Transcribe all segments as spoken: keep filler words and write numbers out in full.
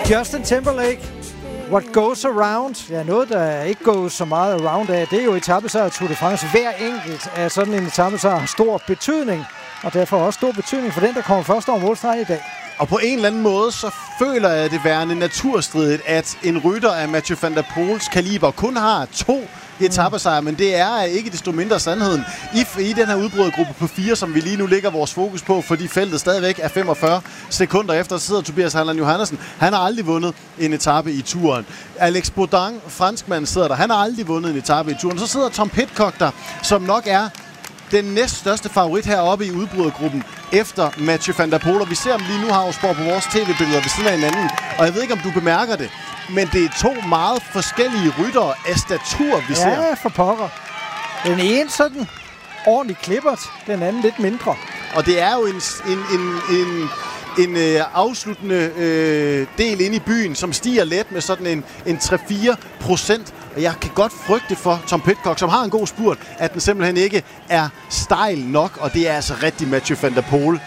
Justin Timberlake, What Goes Around. Ja, noget, der ikke goes så meget around af, det er jo etapesejr af Tour de France. Hver enkelt af sådan en etapesejr har stor betydning, og derfor også stor betydning for den, der kommer først over målstregen i dag. Og på en eller anden måde, så føler jeg det værende naturstridigt, at en rytter af Mathieu van der Poels kaliber kun har to etapesejre, men det er ikke desto mindre sandheden. I, i den her udbrydergruppe på fire, som vi lige nu lægger vores fokus på, fordi feltet stadigvæk er femogfyrre sekunder efter, så sidder Tobias Halland Johannessen. Han har aldrig vundet en etape i turen. Alex Baudin, franskmanden, sidder der. Han har aldrig vundet en etape i turen. Så sidder Tom Pidcock der, som nok er den næststørste favorit heroppe i udbrydergruppen efter Mathieu van der Poel. Og vi ser ham lige nu, Havsborg, på vores tv-billeder ved siden af hinanden. Og jeg ved ikke, om du bemærker det, men det er to meget forskellige ryttere af statur, vi ja, ser. Ja, for pokker. Den ene sådan ordentligt klippert, den anden lidt mindre. Og det er jo en, en, en, en, en øh, afsluttende øh, del inde i byen, som stiger let med sådan en, en tre til fire procent. Og jeg kan godt frygte for Tom Pidcock, som har en god spurt, at den simpelthen ikke er stejl nok. Og det er altså rigtig Mathieu van der Poel.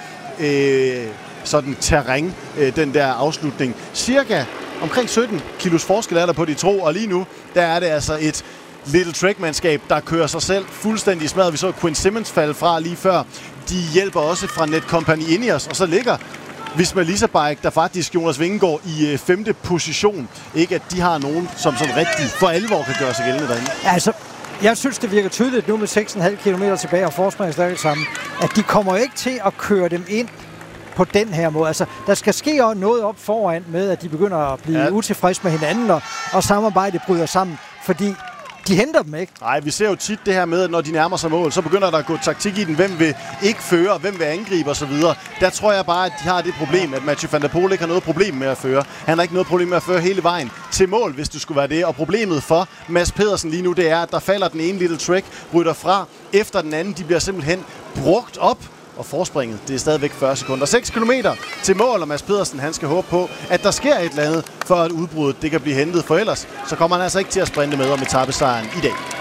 Øh, sådan terræn, øh, den der afslutning. Cirka omkring sytten kilos forskel er der på de to, og lige nu, der er det altså et Little Trek-mandskab, der kører sig selv fuldstændig smadret. Vi så Quinn Simmons falde fra lige før. De hjælper også fra Netcompany Ineos, og så ligger Visma Leasebike, der faktisk Jonas Vingegaard i øh, femte position. Ikke at de har nogen, som sådan rigtig for alvor kan gøre sig gældende derinde. Altså, jeg synes, det virker tydeligt nu med seks komma fem kilometer tilbage og forspringet stadig sammen, at de kommer ikke til at køre dem ind på den her måde. Altså, der skal ske noget op foran med, at de begynder at blive ja. utilfredse med hinanden, og, og samarbejdet bryder sammen, fordi de henter dem ikke. Nej, vi ser jo tit det her med, at når de nærmer sig mål, så begynder der at gå taktik i den. Hvem vil ikke føre, hvem vil angribe osv. Der tror jeg bare, at de har det problem, at Mathieu van der Poel ikke har noget problem med at føre. Han har ikke noget problem med at føre hele vejen til mål, hvis du skulle være det. Og problemet for Mads Pedersen lige nu, det er, at der falder den ene Little Trek, rytter fra efter den anden. De bliver simpelthen brugt op. Og forspringet, det er stadigvæk fyrre sekunder. seks kilometer til mål, og Mads Pedersen, han skal håbe på, at der sker et eller andet, for at udbruddet det kan blive hentet. For ellers, så kommer han altså ikke til at sprinte med om etapesejren i dag.